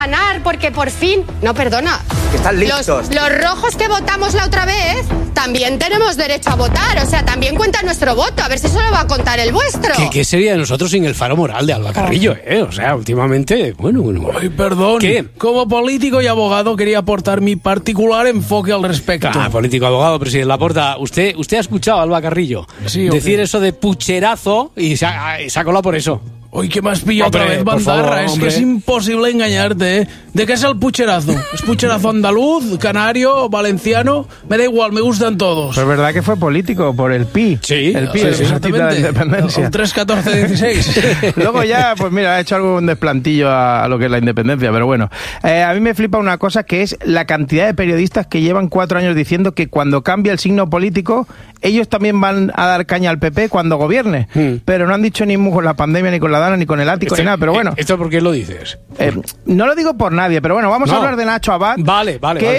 ganar porque por fin... No, perdona. Que están listos. Los rojos que votamos la otra vez también tenemos derecho a votar. O sea, también cuenta nuestro voto. A ver si solo va a contar el vuestro. ¿Qué sería de nosotros sin el faro moral de Alba Carrillo, O sea, últimamente... Bueno. Ay, perdón. ¿Qué? Como político y abogado quería aportar mi particular enfoque al respecto. Político, abogado, presidente Laporta. ¿Usted ha escuchado a Alba Carrillo decir eso de pucherazo y se ha colado por eso? Uy, ¿qué me has pillado otra vez, Bandarra? Es que es imposible engañarte, ¿De qué es el pucherazo? ¿Es pucherazo andaluz, canario, valenciano? Me da igual, me gustan todos. Pues verdad que fue político, por el PI. Sí, el PI, exactamente. De la independencia. El 3-14-16. Luego ya, pues mira, ha hecho algún desplantillo a lo que es la independencia, pero bueno. A mí me flipa una cosa que es la cantidad de periodistas que llevan 4 años diciendo que cuando cambia el signo político, ellos también van a dar caña al PP cuando gobierne. Pero no han dicho ni con la pandemia, ni con la Dana, ni con el ático, ni nada, pero bueno. ¿Esto por qué lo dices? No lo digo por nadie, pero bueno, vamos a hablar de Nacho Abad. Vale.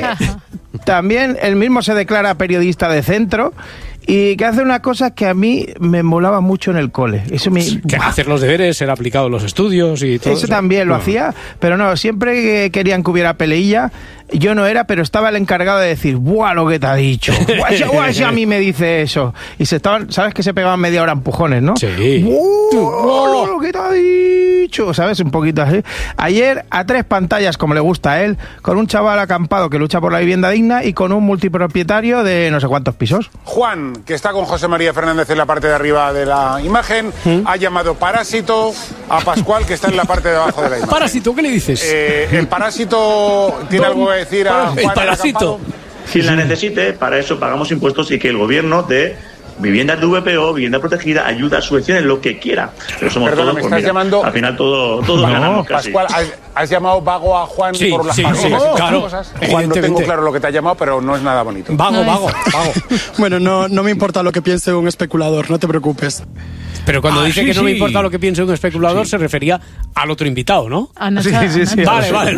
También él mismo se declara periodista de centro y que hace una cosa que a mí me molaba mucho en el cole. Que hacer los deberes, ser aplicado en los estudios y todo eso. Eso también lo hacía, pero no, siempre querían que hubiera peleilla. Yo no era, pero estaba el encargado de decir, ¡buah, lo que te ha dicho! ¡Guay, a mí me dice eso! Y ¿sabes que se pegaban media hora empujones, no? Sí. ¡Buah, lo que te ha dicho! ¿Sabes? Un poquito así. Ayer, a 3 pantallas, como le gusta a él, con un chaval acampado que lucha por la vivienda digna y con un multipropietario de no sé cuántos pisos. Juan, que está con José María Fernández en la parte de arriba de la imagen, ha llamado parásito a Pascual, que está en la parte de abajo de la imagen. ¿Parásito? ¿Qué le dices? El parásito tiene algo que decir a Juan. El parásito. Si la necesite, para eso pagamos impuestos y que el gobierno de vivienda de VPO, vivienda protegida, ayuda, subvenciones, lo que quiera. Pero somos todos, me estás llamando... al final todos ganamos casi. Pascual, ¿has llamado vago a Juan por las claro. cosas? Juan, no tengo claro lo que te ha llamado, pero no es nada bonito. Vago. Bueno, no me importa lo que piense un especulador, no te preocupes. Pero cuando dice que no me importa lo que piense un especulador, se refería al otro invitado, ¿no? Sí. Vale,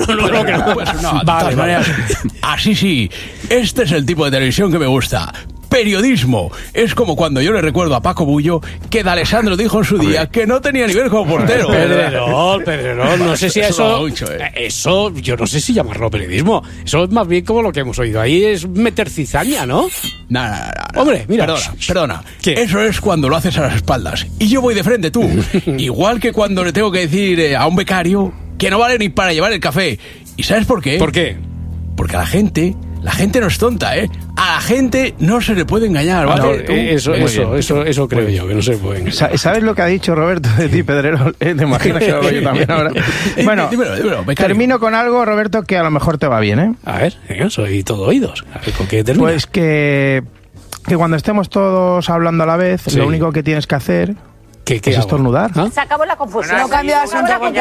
Vale. Así sí, este es el tipo de televisión que me gusta. Periodismo. Es como cuando yo le recuerdo a Paco Bullo que D'Alessandro dijo en su día que no tenía nivel como portero. Pedrerol, no sé si eso yo no sé si llamarlo periodismo. Eso es más bien como lo que hemos oído ahí, es meter cizaña, ¿no? No. Hombre, mira. Perdona. ¿Qué? Eso es cuando lo haces a las espaldas. Y yo voy de frente, tú. Igual que cuando le tengo que decir a un becario que no vale ni para llevar el café. ¿Y sabes por qué? ¿Por qué? Porque la gente no es tonta, A la gente no se le puede engañar, ¿vale? Eso creo yo, que no se puede engañar. ¿Sabes lo que ha dicho Roberto de ti, Pedrero? ¿Te imaginas que lo hago yo también ahora? Bueno, dímelo, termino con algo, Roberto, que a lo mejor te va bien, A ver, soy todo oídos. A ver, ¿con qué termina? Pues que cuando estemos todos hablando a la vez, lo único que tienes que hacer... ¿Qué es estornudar? Se acabó la confusión. No cambia de asunto porque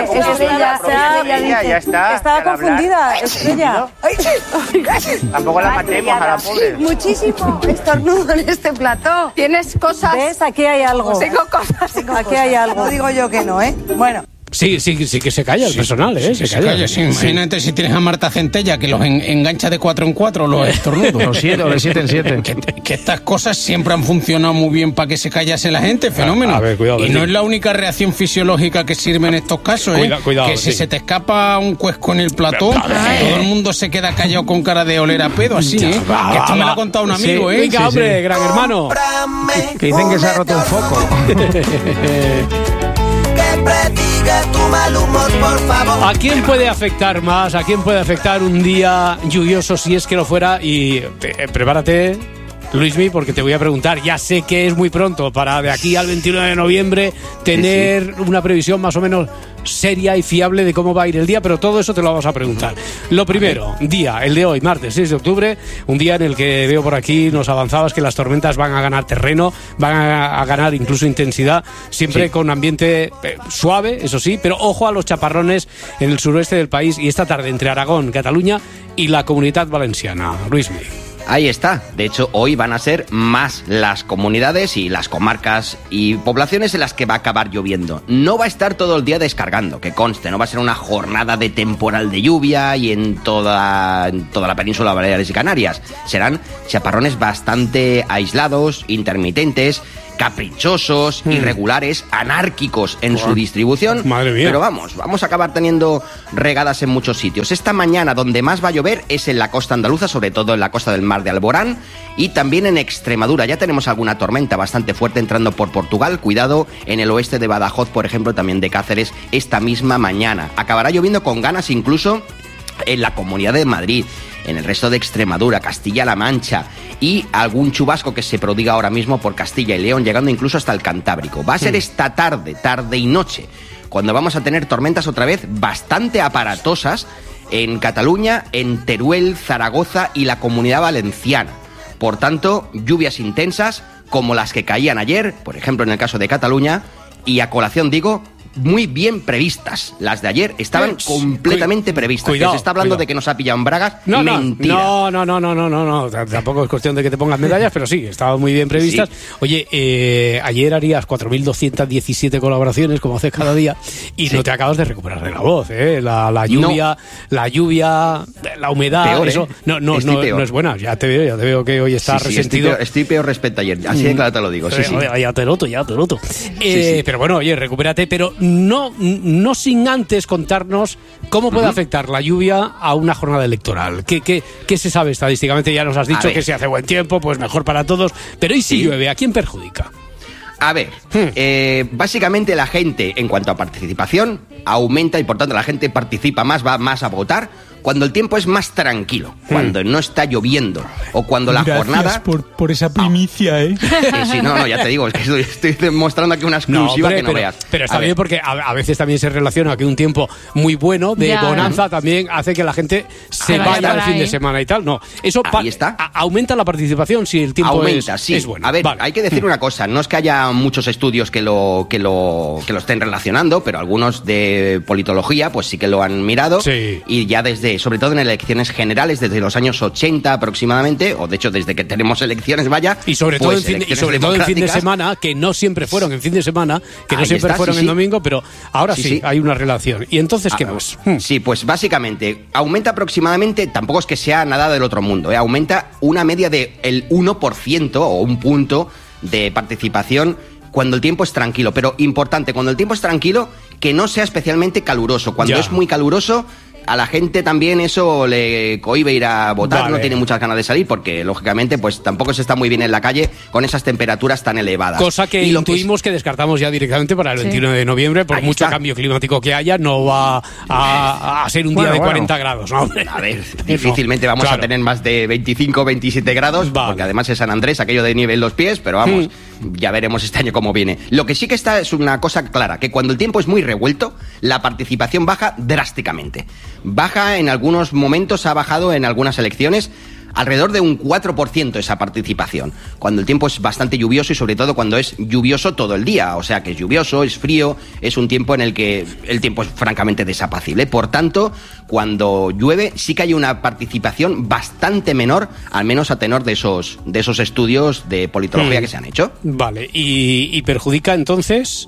ya está. Estaba confundida, Estrella. Tampoco la matemos a la pobre. Muchísimo estornudo en este plató. Tienes cosas. ¿Ves? Aquí hay algo. Tengo cosas. Aquí hay algo. No digo yo que no, Bueno. Sí que se calla el personal, Se calla. Imagínate si tienes a Marta Centella que los engancha de 4 en 4 los estornudos. O de 7 en 7. Que estas cosas siempre han funcionado muy bien para que se callase la gente, fenómeno. A ver, cuidado. Y no es la única reacción fisiológica que sirve en estos casos, Cuidado, que si se te escapa un cuesco en el plató, todo el mundo se queda callado con cara de oler a pedo, así, Que esto me lo ha contado un amigo, Venga, hombre, gran hermano. Que dicen que se ha roto un foco. Tu mal humor, por favor. ¿A quién puede afectar más? ¿A quién puede afectar un día lluvioso si es que lo fuera? Y prepárate, Luismi, porque te voy a preguntar. Ya sé que es muy pronto para de aquí al 21 de noviembre tener una previsión más o menos seria y fiable de cómo va a ir el día, pero todo eso te lo vamos a preguntar. Lo primero, el de hoy, martes 6 de octubre, un día en el que veo por aquí, nos avanzabas que las tormentas van a ganar terreno, van a ganar incluso intensidad, siempre con ambiente suave, eso sí, pero ojo a los chaparrones en el suroeste del país y esta tarde entre Aragón, Cataluña y la Comunitat Valenciana. Luismi. Ahí está. De hecho, hoy van a ser más las comunidades y las comarcas y poblaciones en las que va a acabar lloviendo. No va a estar todo el día descargando, que conste, no va a ser una jornada de temporal de lluvia y en toda la península de Baleares y Canarias. Serán chaparrones bastante aislados, intermitentes caprichosos, irregulares, anárquicos en su distribución. Madre mía. Pero vamos a acabar teniendo regadas en muchos sitios. Esta mañana donde más va a llover es en la costa andaluza, sobre todo en la costa del Mar de Alborán y también en Extremadura. Ya tenemos alguna tormenta bastante fuerte entrando por Portugal. Cuidado en el oeste de Badajoz, por ejemplo, también de Cáceres esta misma mañana. Acabará lloviendo con ganas incluso en la Comunidad de Madrid, en el resto de Extremadura, Castilla-La Mancha y algún chubasco que se prodiga ahora mismo por Castilla y León, llegando incluso hasta el Cantábrico. Va a ser esta tarde y noche, cuando vamos a tener tormentas otra vez bastante aparatosas en Cataluña, en Teruel, Zaragoza y la Comunidad Valenciana. Por tanto, lluvias intensas como las que caían ayer, por ejemplo en el caso de Cataluña, y a colación digo, muy bien previstas. Las de ayer estaban completamente previstas. Cuidado, que se está hablando de que nos ha pillado en bragas. Mentira. No. Tampoco es cuestión de que te pongas medallas, pero sí, estaban muy bien previstas. Sí. Oye, ayer harías 4.217 colaboraciones, como haces cada día, y no te acabas de recuperar de la voz, ¿eh? La lluvia, la humedad, peor, eso no es buena. Ya te veo que hoy estás resentido. Estoy peor respecto a ayer. Así de claro te lo digo. Sí. Ya te noto. Pero bueno, oye, recupérate, pero no sin antes contarnos cómo puede afectar la lluvia a una jornada electoral. ¿Qué se sabe estadísticamente? Ya nos has dicho que si hace buen tiempo, pues mejor para todos. Pero ¿y si llueve? ¿A quién perjudica? A ver, básicamente la gente, en cuanto a participación, aumenta y por tanto la gente participa más, va más a votar cuando el tiempo es más tranquilo, cuando no está lloviendo o cuando la jornada... por esa primicia, ¿eh? Sí, ya te digo, es que estoy demostrando aquí una exclusiva que no veas. Pero está bien porque a veces también se relaciona que un tiempo muy bueno, de bonanza, también hace que la gente se vaya al fin de semana y tal. No, eso aumenta la participación si el tiempo es bueno. A ver, hay que decir una cosa, no es que haya muchos estudios que lo estén relacionando, pero algunos de politología pues sí que lo han mirado y ya sobre todo en elecciones generales, desde los años 80 aproximadamente, o de hecho desde que tenemos elecciones, y sobre todo en fin de semana, que no siempre fueron en fin de semana, que no siempre fueron en domingo, pero ahora sí hay una relación. ¿Y entonces qué más? Sí, pues básicamente aumenta aproximadamente, tampoco es que sea nada del otro mundo, aumenta una media del 1% o un punto de participación cuando el tiempo es tranquilo, pero importante, cuando el tiempo es tranquilo, que no sea especialmente caluroso. Cuando es muy caluroso, a la gente también eso le cohíbe ir a votar, no tiene muchas ganas de salir porque, lógicamente, pues tampoco se está muy bien en la calle con esas temperaturas tan elevadas. Cosa que intuimos que descartamos ya directamente para el 21 de noviembre, por mucho cambio climático que haya, no va a ser un día de 40 grados, ¿no? A ver, difícilmente vamos a tener más de 25, 27 grados, porque además es San Andrés, aquello de nieve en los pies, pero vamos, ya veremos este año cómo viene. Lo que sí que está es una cosa clara, que cuando el tiempo es muy revuelto, la participación baja drásticamente. Baja en algunos momentos, ha bajado en algunas elecciones alrededor de un 4% esa participación, cuando el tiempo es bastante lluvioso y sobre todo cuando es lluvioso todo el día, o sea que es lluvioso, es frío, es un tiempo en el que el tiempo es francamente desapacible. Por tanto, cuando llueve sí que hay una participación bastante menor, al menos a tenor de esos estudios de politología que se han hecho. Vale, ¿y perjudica entonces?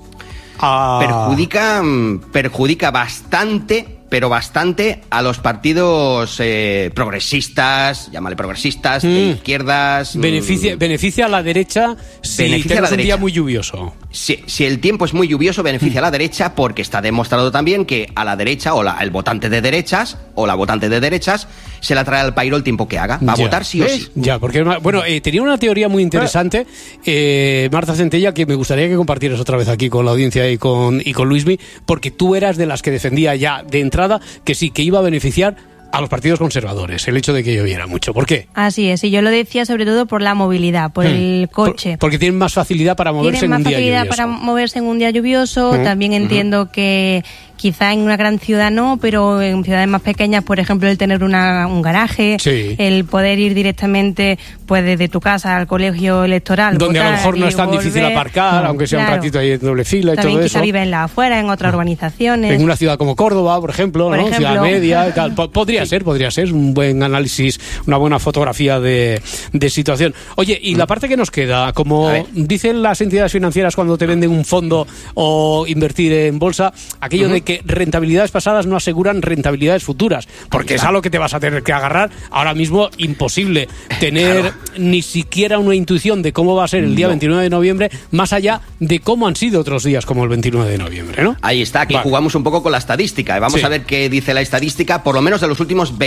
Perjudica bastante, pero bastante, a los partidos progresistas, llámale progresistas, de izquierdas. Beneficia a la derecha si tenemos un día muy lluvioso. Si el tiempo es muy lluvioso, beneficia a la derecha, porque está demostrado también que a la derecha, el votante de derechas, o la votante de derechas, se la trae al pairo el tiempo que haga. Va a votar sí o sí. Ya, porque, tenía una teoría muy interesante, Marta Centella, que me gustaría que compartieras otra vez aquí con la audiencia y con Luismi, porque tú eras de las que defendía ya de entrada que sí, que iba a beneficiar a los partidos conservadores, el hecho de que lloviera mucho. ¿Por qué? Así es, y yo lo decía sobre todo por la movilidad, por el coche. Porque tienen más facilidad para moverse en un día lluvioso. Tienen más facilidad para moverse en un día lluvioso. También entiendo que quizá en una gran ciudad no, pero en ciudades más pequeñas, por ejemplo, el tener un garaje, el poder ir directamente pues desde tu casa al colegio electoral. Donde a lo mejor no es tan difícil aparcar, aunque sea un ratito ahí en doble fila y también todo eso. También quizá vive en la afuera, en otras urbanizaciones. En una ciudad como Córdoba, por ejemplo, Ciudad Media y tal. Podría ser un buen análisis, una buena fotografía de situación. Oye, y la parte que nos queda, como dicen las entidades financieras cuando te venden un fondo o invertir en bolsa, aquello de que rentabilidades pasadas no aseguran rentabilidades futuras, porque es a lo que te vas a tener que agarrar. Ahora mismo imposible tener ni siquiera una intuición de cómo va a ser el día 29 de noviembre, más allá de cómo han sido otros días como el 29 de noviembre, ¿no? Ahí está, aquí jugamos un poco con la estadística. Vamos a ver qué dice la estadística, por lo menos de los últimos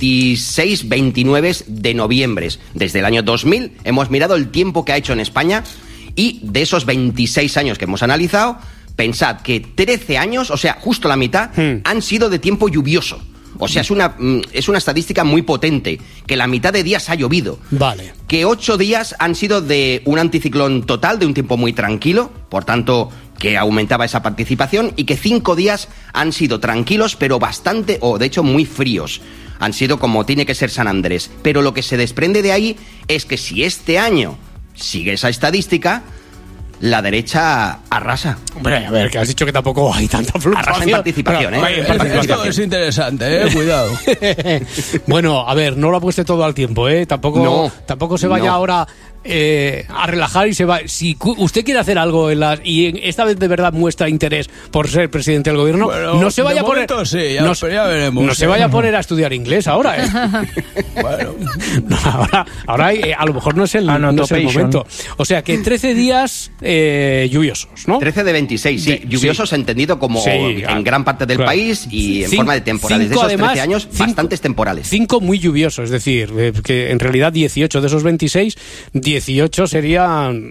26, 29 de noviembre. Desde el año 2000 hemos mirado el tiempo que ha hecho en España, y de esos 26 años que hemos analizado, pensad que 13 años, o sea, justo la mitad, han sido de tiempo lluvioso. O sea, es una estadística muy potente, que la mitad de días ha llovido. Vale. Que 8 días han sido de un anticiclón total, de un tiempo muy tranquilo, por tanto, que aumentaba esa participación, y que 5 días han sido tranquilos, pero bastante, o de hecho muy fríos. Han sido como tiene que ser San Andrés. Pero lo que se desprende de ahí es que si este año sigue esa estadística, la derecha arrasa. Hombre, a ver, que has dicho que tampoco hay tanta fluctuación. Arrasa en participación, Esto es interesante, cuidado. Bueno, a ver, no lo apueste todo al tiempo, tampoco se vaya ahora a relajar y se va. Si usted quiere hacer algo y esta vez de verdad muestra interés por ser presidente del gobierno, bueno, no se vaya a poner. Sí, ya veremos. No se vaya a poner a estudiar inglés ahora, Bueno. No, ahora a lo mejor no es el momento. O sea que 13 días lluviosos, ¿no? 13 de 26, sí. Lluviosos entendido como en gran parte del país y en forma de temporales. De esos 13 años, bastantes temporales. 5 muy lluviosos, es decir, que en realidad 18 de esos 26, 18 serían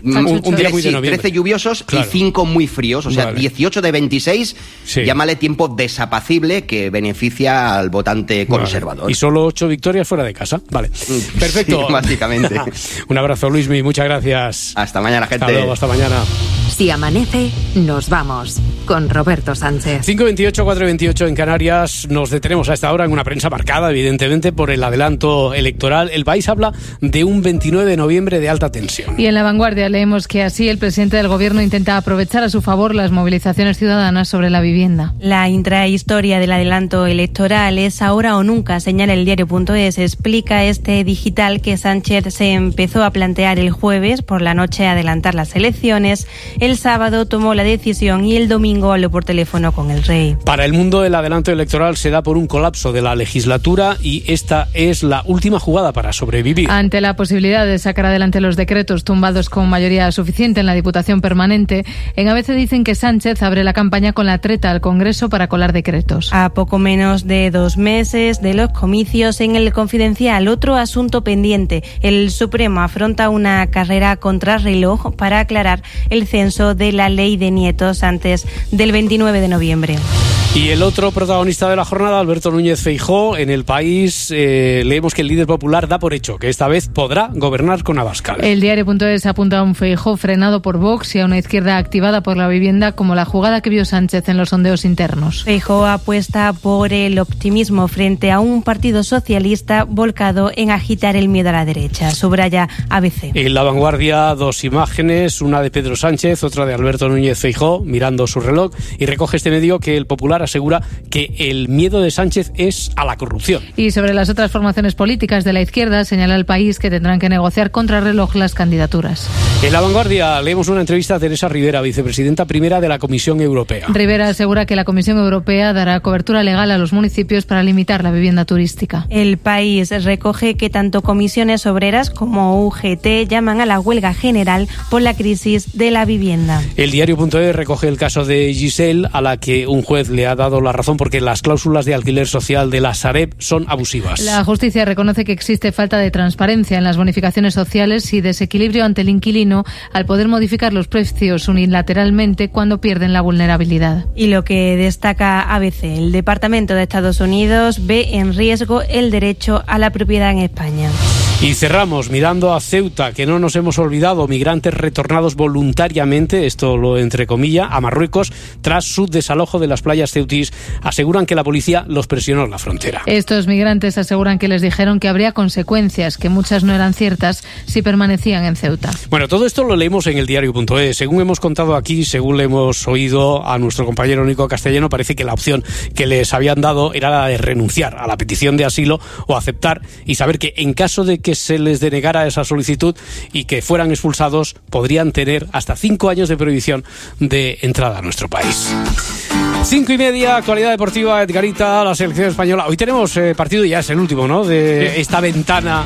un día muy de noviembre. 13 lluviosos y 5 muy fríos, o sea, 18 de 26, llámale tiempo desapacible que beneficia al votante conservador. Y solo 8 victorias fuera de casa. Vale, perfecto. Sí, básicamente. Un abrazo, Luismi, muchas gracias. Hasta mañana, gente. Hasta luego, hasta mañana. Si amanece, nos vamos con Roberto Sánchez. 5:28, 4:28 en Canarias. Nos detenemos a esta hora en una prensa marcada, evidentemente, por el adelanto electoral. El País habla de un 29 de noviembre de alta tensión. Y en La Vanguardia leemos que así el presidente del gobierno intenta aprovechar a su favor las movilizaciones ciudadanas sobre la vivienda. La intrahistoria del adelanto electoral es ahora o nunca, señala el diario.es. Explica este digital que Sánchez se empezó a plantear el jueves por la noche a adelantar las elecciones. El sábado tomó la decisión y el domingo habló por teléfono con el rey. Para el mundo, el adelanto electoral se da por un colapso de la legislatura y esta es la última jugada para sobrevivir. Ante la posibilidad de sacar adelante los decretos tumbados con mayoría suficiente en la Diputación Permanente, en ABC dicen que Sánchez abre la campaña con la treta al Congreso para colar decretos. A poco menos de 2 meses de los comicios, en El Confidencial, otro asunto pendiente. El Supremo afronta una carrera contrarreloj para aclarar el censo de la ley de nietos antes del 29 de noviembre. Y el otro protagonista de la jornada, Alberto Núñez Feijóo, en El País leemos que el líder popular da por hecho que esta vez podrá gobernar con Abascal. El diario.es apunta a un Feijóo frenado por Vox y a una izquierda activada por la vivienda como la jugada que vio Sánchez en los sondeos internos. Feijóo apuesta por el optimismo frente a un partido socialista volcado en agitar el miedo a la derecha, subraya ABC. En La Vanguardia, 2 imágenes, una de Pedro Sánchez, otra de Alberto Núñez Feijóo, mirando su reloj, y recoge este medio que el popular asegura que el miedo de Sánchez es a la corrupción. Y sobre las otras formaciones políticas de la izquierda, señala El País que tendrán que negociar contrarreloj las candidaturas. En La Vanguardia leemos una entrevista a Teresa Rivera, vicepresidenta primera de la Comisión Europea. Rivera asegura que la Comisión Europea dará cobertura legal a los municipios para limitar la vivienda turística. El País recoge que tanto comisiones obreras como UGT llaman a la huelga general por la crisis de la vivienda. El diario.es recoge el caso de Giselle, a la que un juez le ha dado la razón porque las cláusulas de alquiler social de la Sareb son abusivas. La justicia reconoce que existe falta de transparencia en las bonificaciones sociales y desequilibrio ante el inquilino al poder modificar los precios unilateralmente cuando pierden la vulnerabilidad. Y lo que destaca ABC, el Departamento de Estados Unidos ve en riesgo el derecho a la propiedad en España. Y cerramos mirando a Ceuta, que no nos hemos olvidado, migrantes retornados voluntariamente, esto lo entrecomilla, a Marruecos tras su desalojo de las playas ceutís, aseguran que la policía los presionó en la frontera. Estos migrantes aseguran que les dijeron que habría consecuencias, que muchas no eran ciertas, si permanecían en Ceuta. Bueno, todo esto lo leemos en el diario.es. Según hemos contado aquí, según le hemos oído a nuestro compañero Nico Castellano, parece que la opción que les habían dado era la de renunciar a la petición de asilo o aceptar y saber que en caso de que se les denegara esa solicitud y que fueran expulsados, podrían tener hasta 5 años de prohibición de entrada a nuestro país. 5:30, actualidad deportiva, Edgarita, la selección española. Hoy tenemos partido, ya es el último, ¿no?, de esta ventana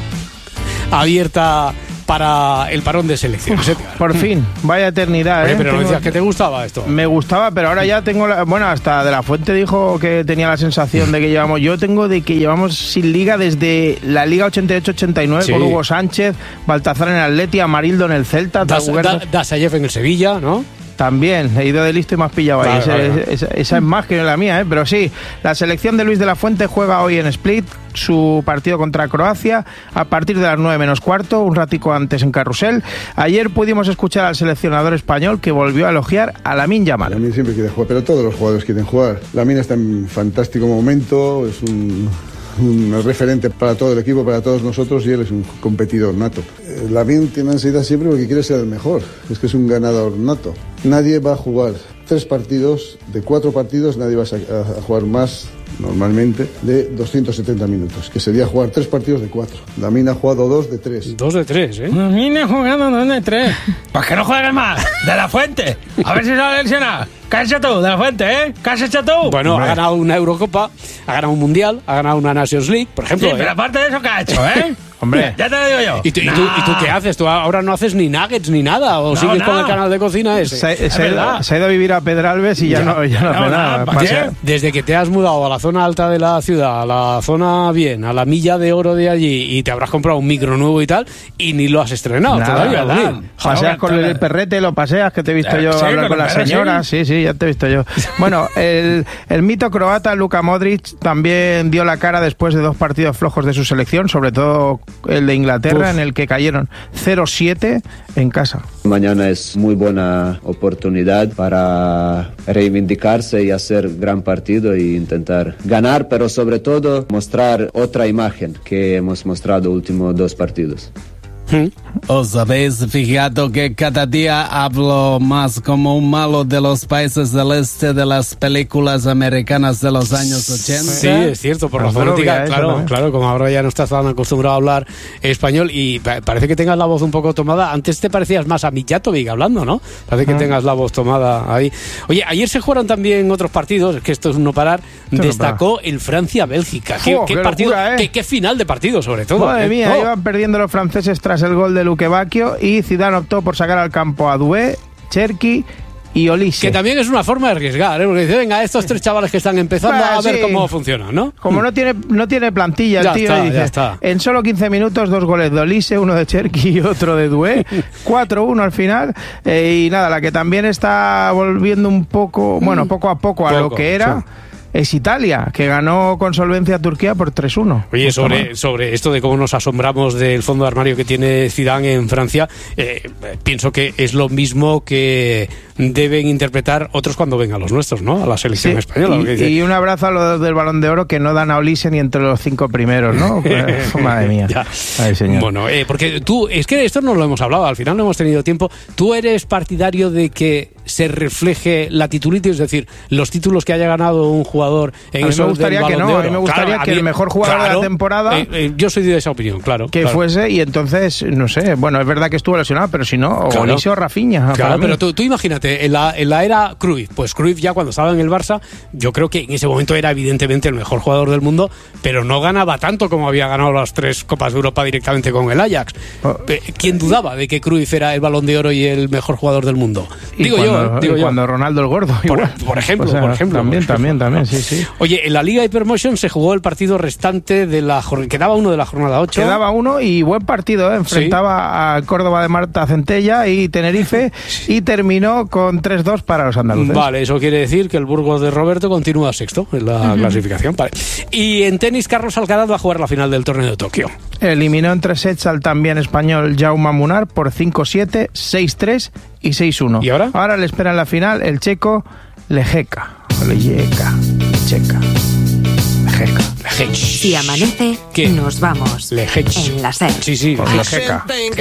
abierta para el parón de selecciones. Por fin, vaya eternidad. Oye, pero no decías que te gustaba esto. Me gustaba, pero ahora ya tengo bueno, hasta De La Fuente dijo que tenía la sensación de que llevamos sin liga desde la Liga 88-89, sí, con Hugo Sánchez, Baltazar en el Atleti, Amarildo en el Celta, Dasayev en el Sevilla, ¿no? También, he ido de listo y me has pillado ahí. Esa es más que la mía, pero sí, la selección de Luis de la Fuente juega hoy en Split su partido contra Croacia a partir de las 9:15, un ratico antes en Carrusel. Ayer pudimos escuchar al seleccionador español que volvió a elogiar a Lamine Yamal. Lamine siempre quiere jugar, pero todos los jugadores quieren jugar. Lamine está en fantástico momento, es un referente para todo el equipo, para todos nosotros, y él es un competidor nato. Lamine tiene ansiedad siempre porque quiere ser el mejor, es que es un ganador nato. Nadie va a jugar 3 partidos, de 4 partidos nadie va a jugar más normalmente de 270 minutos, que sería jugar 3 partidos de 4. Lamine ha jugado 2 de 3. 2 de 3, ¿eh? Lamine ha jugado 2 de 3. Pues que no juegues más, De la Fuente. A ver si se va a lesionar. ¿Qué has hecho tú, De la Fuente, ¿Qué has hecho tú? Bueno, hombre, ha ganado una Eurocopa, ha ganado un Mundial, ha ganado una Nations League, por ejemplo. Sí, pero aparte de eso, ¿qué ha hecho, Hombre, ya te lo digo yo. ¿Y tú qué haces? ¿Tú ahora no haces ni nuggets ni nada? ¿O sigues con el canal de cocina ese? Se ha ido a vivir a Pedralbes y ya no hace nada. Desde que te has mudado a la zona alta de la ciudad, a la zona bien, a la milla de oro de allí, y te habrás comprado un micro nuevo y tal, y ni lo has estrenado todavía. Paseas con el perrete, lo paseas, que te he visto yo hablar con la señora. Sí, ya te he visto yo. Bueno, el mito croata Luka Modric también dio la cara después de 2 partidos flojos de su selección, sobre todo el de Inglaterra, en el que cayeron 0-7 en casa. Mañana es muy buena oportunidad para reivindicarse y hacer gran partido e intentar ganar, pero sobre todo mostrar otra imagen que hemos mostrado los últimos 2 partidos. ¿Os habéis fijado que cada día hablo más como un malo de los países del este de las películas americanas de los años 80? Sí, es cierto, por la fonética, claro, como ahora ya no estás tan acostumbrado a hablar español y parece que tengas la voz un poco tomada. Antes te parecías más a Mijatovic hablando, ¿no? Parece que tengas la voz tomada ahí. Oye, ayer se jugaron también otros partidos, es que esto es un no parar. Destacó el Francia-Bélgica. ¿Qué partido? Locura, qué final de partido, sobre todo. Madre mía, iban perdiendo los franceses tras el gol de Luque Bacchio y Zidane optó por sacar al campo a Doué, Cherki y Olise. Que también es una forma de arriesgar, porque dice, venga, estos 3 chavales que están empezando a ver cómo funciona, ¿no? Como no tiene plantilla el tío, dice, en solo 15 minutos 2 goles de Olise, 1 de Cherki y otro de Doué, 4-1 al final, y nada, la que también está volviendo un poco, poco a poco a lo que era... es Italia, que ganó con solvencia a Turquía por 3-1. Oye, sobre esto de cómo nos asombramos del fondo de armario que tiene Zidane en Francia, pienso que es lo mismo que deben interpretar otros cuando vengan los nuestros, ¿no? A la selección española. Y un abrazo a los del Balón de Oro, que no dan a Olise ni entre los 5 primeros, ¿no? Madre mía. Ay, señor. Bueno, porque tú, es que esto no lo hemos hablado, al final no hemos tenido tiempo. ¿Tú eres partidario de que se refleje la titulitis, es decir, los títulos que haya ganado un jugador en esos del Balón de Oro? A mí me gustaría que el mejor jugador de la temporada... yo soy de esa opinión, que fuese, y entonces, no sé, bueno, es verdad que estuvo lesionado, pero si no, o Olise o Rafinha. Claro, pero tú imagínate, en la era Cruyff, pues Cruyff ya cuando estaba en el Barça, yo creo que en ese momento era evidentemente el mejor jugador del mundo, pero no ganaba tanto como había ganado las 3 Copas de Europa directamente con el Ajax. ¿Quién dudaba de que Cruyff era el Balón de Oro y el mejor jugador del mundo? Digo yo. Cuando Ronaldo el Gordo. Por ejemplo. También, sí. Oye, en la Liga Hypermotion se jugó el partido restante de la jornada. Quedaba uno de la jornada 8. Quedaba uno y buen partido, enfrentaba a Córdoba de Marta Centella y Tenerife y terminó con 3-2 para los andaluces. Vale, eso quiere decir que el Burgos de Roberto continúa sexto en la clasificación. Vale. Y en tenis, Carlos Alcaraz va a jugar la final del torneo de Tokio. Eliminó en 3 sets al también español Jaume Munar por 5-7, 6-3 y 6-1. ¿Y ahora? Ahora le espera en la final el checo Lejeka. Si amanece, nos vamos. Lejech. En la SER. Sí, Lejeka.